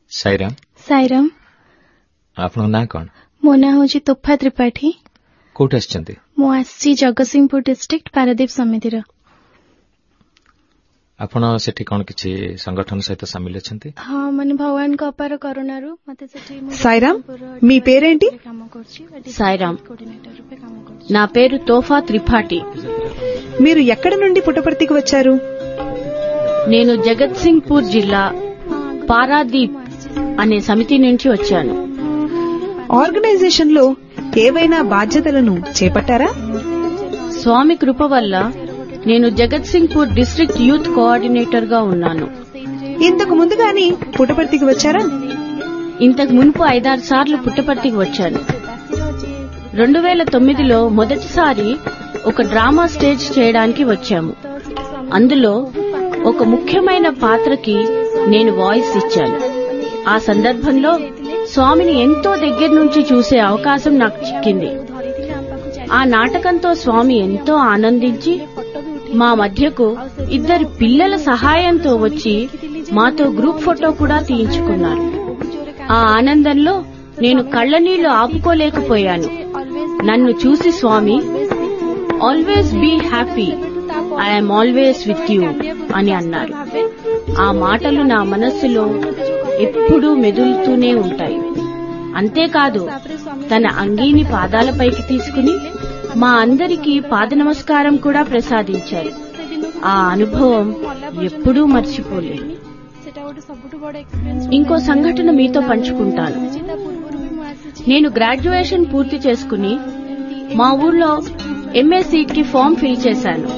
साईराम। साईराम। आपन ना कौन? मो ना होची तोफा त्रिपाठी। कोठ आछंती? मो आसी जगतसिंहपुर डिस्ट्रिक्ट पारादीप समिति रा। आपण सेठी कोन किछि संगठन सहित शामिल अछंती? हां, माने भगवान का अपार करुणारू मते सेठी साईराम, మీ పేరేంటి? సాయిరామ్. నా పేరు తోఫా త్రిపాఠి. మీరు ఎక్కడి నుండి పుట్టపర్తికి వచ్చారు? నేను జగత్సింగ్పూర్ జిల్లా పారాదీప్ అనే సమితి నుంచి వచ్చాను. ఆర్గనైజేషన్ లో ఏవైనా బాధ్యతలను చేపట్టారా? స్వామి కృప వల్ల నేను జగత్సింగ్పూర్ డిస్ట్రిక్ట్ యూత్ కోఆర్డినేటర్ గా ఉన్నాను. ఇంతకు ముందుగాని పుట్టపర్తికి వచ్చారా? ఇంతకు మునుపు 5-6 సార్లు పుట్టపర్తికి వచ్చాను. 2009లో మొదటిసారి ఒక డ్రామా స్టేజ్ చేయడానికి వచ్చాము. అందులో ఒక ముఖ్యమైన పాత్రకి నేను వాయిస్ ఇచ్చాను. ఆ సందర్భంలో స్వామిని ఎంతో దగ్గర నుంచి చూసే అవకాశం నాకు చిక్కింది. ఆ నాటకంతో స్వామి ఎంతో ఆనందించి మా మధ్యకు 2 పిల్లల సహాయంతో వచ్చి మాతో గ్రూప్ ఫోటో కూడా తీయించుకున్నారు. ఆ ఆనందంలో నేను కళ్లనీళ్లు ఆపుకోలేకపోయాను. నన్ను చూసి స్వామి always be happy, I'm always with you అని అన్నారు. ఆ మాటలు నా మనస్సులో ఎప్పుడూ మెదులుతూనే ఉంటాయి. అంతేకాదు, తన అంగీని పాదాలపైకి తీసుకుని మా అందరికీ పాద నమస్కారం కూడా ప్రసాదించారు. ఆ అనుభవం ఎప్పుడూ మర్చిపోలేదు. ఇంకో సంఘటన మీతో పంచుకుంటాను. నేను గ్రాడ్యుయేషన్ పూర్తి చేసుకుని మా ఊర్లో ఎంఏ సీట్ కి ఫామ్ ఫిల్ చేశాను.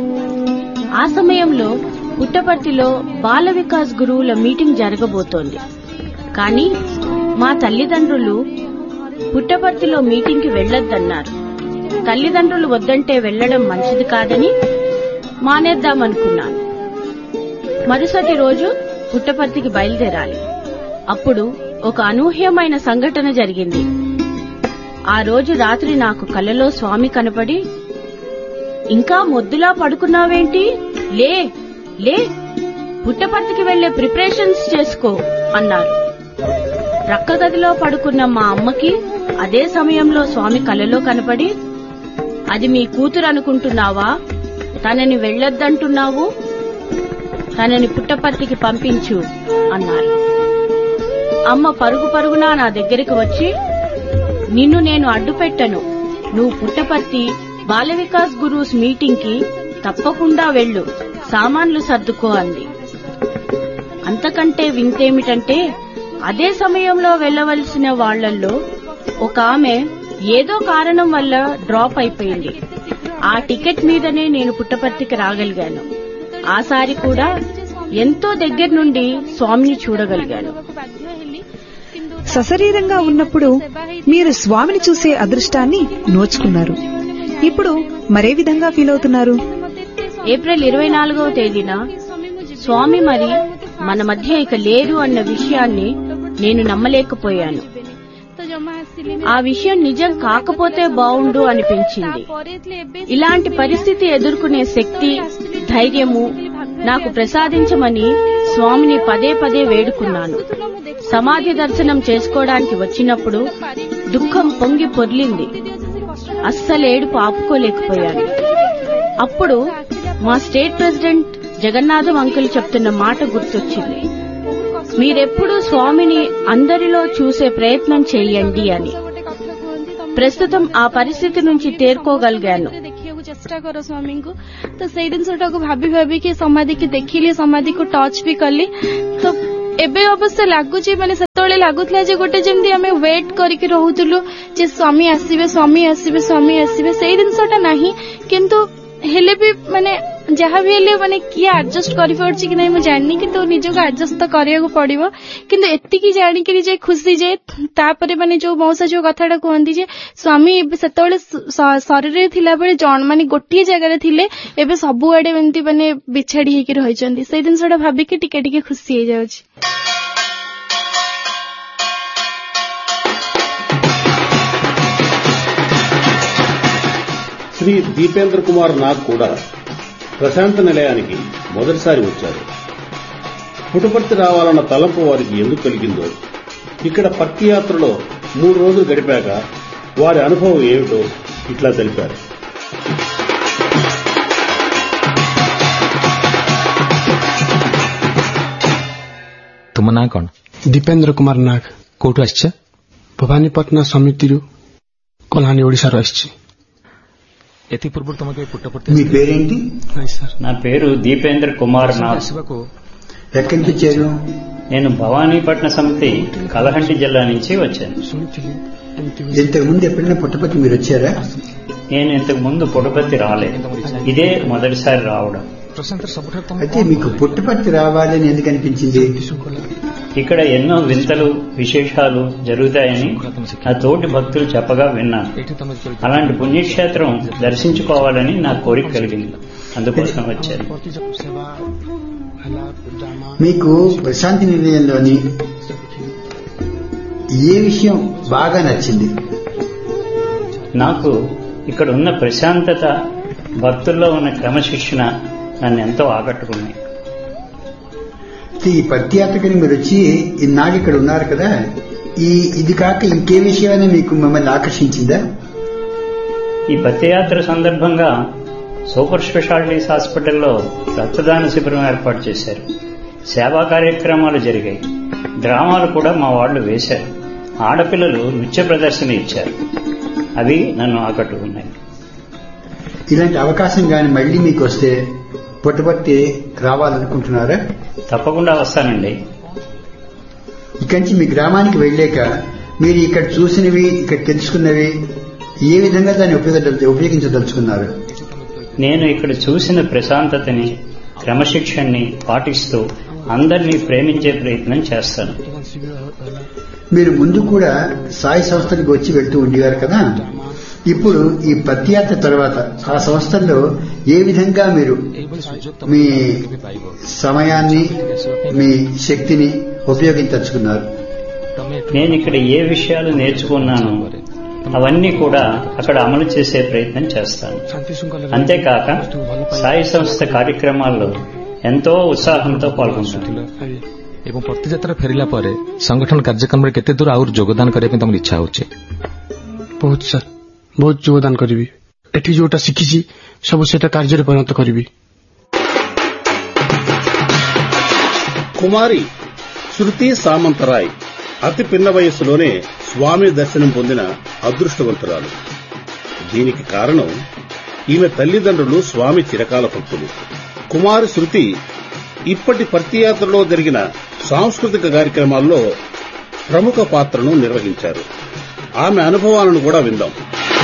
ఆ సమయంలో పుట్టపర్తిలో బాల వికాస్ గురువుల మీటింగ్ జరగబోతోంది. కానీ మా తల్లిదండ్రులు పుట్టపర్తిలో మీటింగ్ కి వెళ్లొద్దన్నారు. తల్లిదండ్రులు వద్దంటే వెళ్లడం మంచిది కాదని మానేద్దామనుకున్నాను. మరుసటి రోజు పుట్టపర్తికి బయలుదేరాలి. అప్పుడు ఒక అనూహ్యమైన సంఘటన జరిగింది. ఆ రోజు రాత్రి నాకు కలలో స్వామి కనపడి, ఇంకా మొద్దులా పడుకున్నావేంటి, లే లే, పుట్టపర్తికి వెళ్లే ప్రిపరేషన్స్ చేసుకో అన్నారు. ప్రక్కగదిలో పడుకున్న మా అమ్మకి అదే సమయంలో స్వామి కలలో కనపడి, అది మీ కూతురు అనుకుంటున్నావా, తనని వెళ్లొద్దంటున్నావు, తనని పుట్టపర్తికి పంపించు అన్నారు. అమ్మ పరుగు పరుగునా నా దగ్గరికి వచ్చి, నిన్ను నేను అడ్డుపెట్టను, నువ్వు పుట్టపర్తి బాల వికాస్ గురూస్ మీటింగ్ కి తప్పకుండా వెళ్ళు, సామాన్లు సర్దుకో అంది. అంతకంటే వింతేమిటంటే, అదే సమయంలో వెళ్లవలసిన వాళ్లల్లో ఒక ఆమె ఏదో కారణం వల్ల డ్రాప్ అయిపోయింది. ఆ టికెట్ మీదనే నేను పుట్టపర్తికి రాగలిగాను. ఆసారి కూడా ఎంతో దగ్గర నుండి స్వామిని చూడగలిగాను. సశరీరంగా ఉన్నప్పుడు మీరు స్వామిని చూసే అదృష్టాన్ని నోచుకున్నారు. ఇప్పుడు మరే విధంగా ఫీల్ అవుతున్నారు? ఏప్రిల్ 24వ తేదీన స్వామి మరి మన మధ్య ఇక లేరు అన్న విషయాన్ని నేను నమ్మలేకపోయాను. ఆ విషయం నిజం కాకపోతే బావుండు అనిపించింది. ఇలాంటి పరిస్థితి ఎదుర్కొనే శక్తి, ధైర్యము నాకు ప్రసాదించమని స్వామిని పదే పదే వేడుకున్నాను. సమాధి దర్శనం చేసుకోవడానికి వచ్చినప్పుడు దుఃఖం పొంగి పొర్లింది. అస్సలు ఏడుపు ఆపుకోలేకపోయాను. అప్పుడు మా స్టేట్ ప్రెసిడెంట్ జగన్నాథం అంకుల్ చెప్తున్న మాట గుర్తొచ్చింది. మీరెప్పుడూ స్వామిని అందరిలో చూసే ప్రయత్నం చేయండి అని. ప్రస్తుతం ఆ పరిస్థితి నుంచి తేరుకోగలిగాను. चेष्टा कर स्वामी को तो से जिनटा को भाभी भाभी कि समाधि की देखिली, समाधि को टच भी कली, तो एबे अवश्य लगुच माने सेतोळे लागुतला जे गोटे जेमदी हमें वेट करके रहउतलु जे स्वामी आसीबे स्वामी आसीबे स्वामी आसीबे, से जिनटा नाही. किंतु हेले भी माने जहाँ भी हेले माने किए एडजस्ट करि पड़छि कि नै मु जाननी, किंतु निजो को एडजस्ट तो करिया को पड़िबो. किंतु एत्ती की जानि कि जे खुशी जे तापरे माने जो मौसा जो कथाटा कहंती जे स्वामी सेतोळे शरीर रे थिला बेले जण माने गोटिए जगह रे थिले, एबे सबु आडे एमती माने बिछाड़ी हेकि रहिचंती. से दिनसटा भाबी कि टिके टिके खुशी हे जाउछि. శ్రీ దీపేంద్ర కుమార్ నాగ్ కూడా ప్రశాంత నిలయానికి మొదటిసారి వచ్చారు. పుట్టపర్తి రావాలన్న తలంపు వారికి ఎందుకు కలిగిందో, ఇక్కడ పర్తి యాత్రలో 3 రోజులు గడిపాక వారి అనుభవం ఏమిటో ఇట్లా తెలిపారు. ତୁମ ନାଁ କ'ଣ? ଦୀପେନ୍ଦ୍ର କୁମାର ନାଗ। କୋଉଠୁ ଆସିଛ? ଭବାନୀପାଟଣା ସମିତିରୁ କଲ୍ହାଣ୍ଡି ଓଡ଼ିଶାରୁ ଆସିଛି। ଏଥି ପୂର୍ବରୁ ତମେ କେବେ పుట్టపర్తి? మీ పేరేంటి? నా పేరు దీపేంద్ర కుమార్ నాగ్। ఎక్కడి నుంచి వచ్చారు? నేను భవానీపట్న సమితి కలహండి జిల్లా నుంచి వచ్చాను. ఇంతకు ముందు ఎప్పుడైనా పుట్టపర్తి మీరు వచ్చారా? నేను ఇంతకు ముందు పుట్టపర్తి రాలేదు, ఇదే మొదటిసారి రావడం. అయితే మీకు పుట్టపర్తి రావాలని ఎందుకు అనిపించింది? ఇక్కడ ఎన్నో వింతలు విశేషాలు జరుగుతాయని నా తోటి భక్తులు చెప్పగా విన్నాను. అలాంటి పుణ్యక్షేత్రం దర్శించుకోవాలని నా కోరిక కలిగింది, అందుకోసం వచ్చాను. మీకు ప్రశాంతి నిలయంలోని ఏ విషయం బాగా నచ్చింది? నాకు ఇక్కడ ఉన్న ప్రశాంతత, భక్తుల్లో ఉన్న క్రమశిక్షణ నన్ను ఎంతో ఆకట్టుకున్నాయి. ఈ పర్తి యాత్రకని మీరు వచ్చి ఇన్నాళ్ళు ఇక్కడ ఉన్నారు కదా, ఇది కాక ఇంకే విషయమైనా మీకు మిమ్మల్ని ఆకర్షించిందా? ఈ పత్యయాత్ర సందర్భంగా సూపర్ స్పెషాలిటీస్ హాస్పిటల్లో రక్తదాన శిబిరం ఏర్పాటు చేశారు. సేవా కార్యక్రమాలు జరిగాయి. డ్రామాలు కూడా మా వాళ్లు వేశారు. ఆడపిల్లలు నృత్య ప్రదర్శన ఇచ్చారు. అవి నన్ను ఆకట్టుకున్నాయి. ఇలాంటి అవకాశం గాని మళ్లీ మీకు వస్తే పుట్టపర్తి రావాలనుకుంటున్నారా? తప్పకుండా వస్తానండి. ఇక్కడి నుంచి మీ గ్రామానికి వెళ్లాక మీరు ఇక్కడ చూసినవి, ఇక్కడ తెలుసుకున్నవి ఏ విధంగా దాన్ని ఉపయోగించదలుచుకున్నారు? నేను ఇక్కడ చూసిన ప్రశాంతతని, క్రమశిక్షణని పాటిస్తూ అందరినీ ప్రేమించే ప్రయత్నం చేస్తాను. మీరు ముందు కూడా సాయి సంస్థలకు వచ్చి వెళ్తూ ఉండేవారు కదా, ఇప్పుడు ఈ పత్యాత్ర తర్వాత ఆ సంస్థల్లో ఏ విధంగా మీరు మీ సమయాన్ని, మీ శక్తిని ఉపయోగించుకున్నారు? నేను ఇక్కడ ఏ విషయాలు నేర్చుకున్నానో అవన్నీ కూడా అక్కడ అమలు చేసే ప్రయత్నం చేస్తాను. అంతేకాక సాయి సంస్థ కార్యక్రమాల్లో ఎంతో ఉత్సాహంతో పాల్గొంటాను. ଏବଂ ପତିଯାତ୍ରା ଫେରିଲା ପରେ ସଂଗଠନ କାର୍ଯ୍ୟକ୍ରମରେ କେତେ ଦୂର ଆହୁରି ଯୋଗଦାନ କରିବା ପାଇଁ ତମର ଇଚ୍ଛା ହେଉଛି? ବହୁତ ସାର୍, ବହୁତ ଯୋଗଦାନ କରିବି। ଏଠି ଯୋଉଟା ଶିଖିଛି ସବୁ ସେଟା କାର୍ଯ୍ୟରେ ପରିଣତ କରିବି। కుమారి శృతి సామంతరాయ్ అతి పిన్న వయస్సులోనే స్వామి దర్శనం పొందిన అదృష్టవంతురాలు. దీనికి కారణం ఈమె తల్లిదండ్రులు స్వామి చిరకాల భక్తులు. కుమారి శృతి ఇప్పటి పర్తియాత్రలో జరిగిన సాంస్కృతిక కార్యక్రమాల్లో ప్రముఖ పాత్రను నిర్వహించారు. ఆమె అనుభవాలను కూడా విందాం.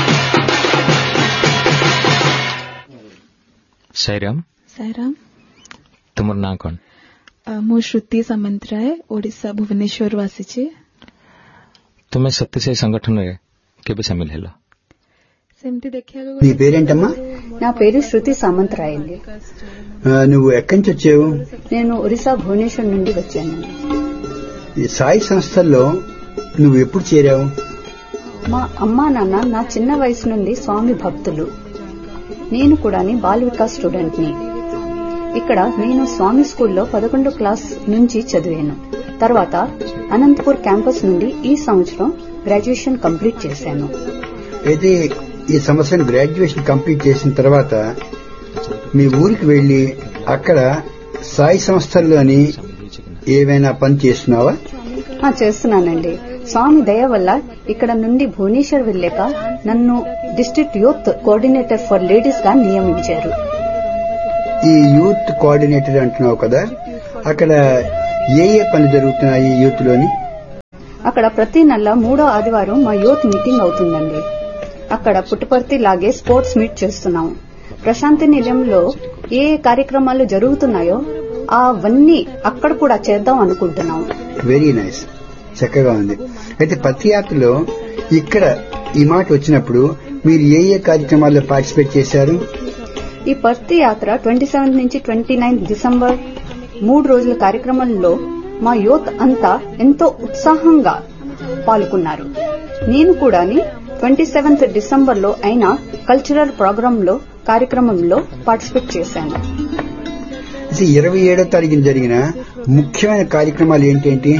ସାଇରାମ, ତୁମର ନାଁ କ'ଣ? ମୁଁ ଶ୍ରୁତି ସାମନ୍ତରାୟ, ଓଡ଼ିଶା ଭୁବନେଶ୍ୱରରୁ ଆସିଛି। ତୁମେ ସତ୍ୟସାଇ ସଂଗଠନରେ କେବେ ସାମିଲ ହେଲ? ସେମିତି ଦେଖିବାକୁ నీ పేరేంటమ్మా? నా పేరు శృతి సామంతరాయ్ అండి. నువ్వు ఎక్కడి నుంచి వచ్చావు? నేను ఒరిస్సా భువనేశ్వర్ నుండి వచ్చాను. ఈ సాయి సంస్థల్లో నువ్వు ఎప్పుడు చేరావు? మా అమ్మా నాన్న నా చిన్న వయసు నుండి స్వామి భక్తులు. నేను కూడా బాల్ వికాస్ స్టూడెంట్ ని. ఇక్కడ నేను స్వామి స్కూల్లో 11వ క్లాస్ నుంచి చదివాను. తర్వాత అనంతపూర్ క్యాంపస్ నుండి ఈ సంవత్సరం గ్రాడ్యుయేషన్ కంప్లీట్ చేశాను. అయితే ఈ సంవత్సరం గ్రాడ్యుయేషన్ కంప్లీట్ చేసిన తర్వాత మీ ఊరికి వెళ్లి అక్కడ సాయి సంస్థల్లోని ఏమైనా పని చేస్తున్నావా? చేస్తున్నానండి. స్వామి దయ వల్ల ఇక్కడ నుండి భువనేశ్వర్ వెళ్లాక నన్ను district youth coordinator for ladies గా నియమించారు. ఈ యూత్ కోఆర్డినేటర్ అంటున్నావు కదా, అక్కడ ఏ పని జరుగుతున్నాయి యూత్ లోని? అక్కడ ప్రతి నెల 3వ ఆదివారం మా యూత్ మీటింగ్ అవుతుందండి. అక్కడ పుట్టపర్తి లాగే స్పోర్ట్స్ మీట్ చేస్తున్నాం. ప్రశాంతి నిలయంలో ఏ కార్యక్రమాలు జరుగుతున్నాయో అవన్నీ అక్కడ కూడా చేద్దాం అనుకుంటున్నాం. వెరీ నైస్, చక్కగా ఉంది. అయితే పత్రియాత్రలో ఇక్కడ ఈ మాట వచ్చినప్పుడు మీరు ఏ కార్యక్రమాల్లో పార్టిసిపేట్ చేశారు? ఈ పత్తి యాత్ర 27 నుంచి 29 డిసెంబర్ 3 రోజుల కార్యక్రమంలో మా యూత్ అంతా ఎంతో ఉత్సాహంగా పాల్గొన్నారు. నేను కూడా 27th డిసెంబర్ లో అయిన కల్చరల్ ప్రోగ్రాంలో కార్యక్రమంలో పార్టిసిపేట్ చేశాను. 27వ తారీఖున జరిగిన ముఖ్యమైన కార్యక్రమాలు ఏంటేంటి?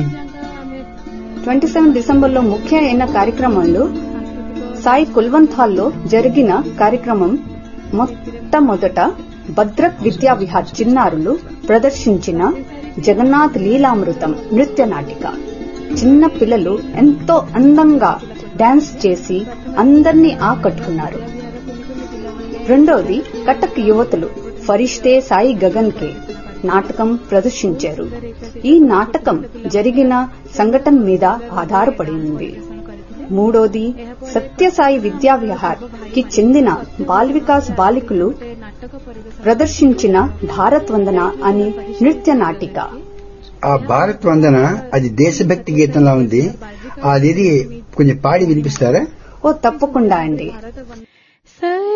27 డిసెంబర్లో ముఖ్య అయిన కార్యక్రమాలు సాయి కుల్వంత్ హాల్లో జరిగిన కార్యక్రమం. మొట్టమొదట భద్రక్ విద్యా విహార్ చిన్నారులు ప్రదర్శించిన జగన్నాథ్ లీలామృతం నృత్య నాటిక. చిన్న పిల్లలు ఎంతో అందంగా డాన్స్ చేసి అందర్నీ ఆకట్టుకున్నారు. రెండోది కటక్ యువతులు ఫరిష్తే సాయి గగన్ కే నాటకం ప్రదర్శించారు. ఈ నాటకం జరిగిన సంఘటన మీద ఆధారపడి ఉంది. మూడోది సత్యసాయి విద్యా విహార్ కి చెందిన బాల్ వికాస్ బాలికలు ప్రదర్శించిన భారత్ వందన అని నృత్య నాటిక. ఆ భారత్ వందన అది దేశభక్తి గీతంలా ఉంది. అది కొంచెం పాడి వినిపిస్తారా? ఓ తప్పకుండా అండి.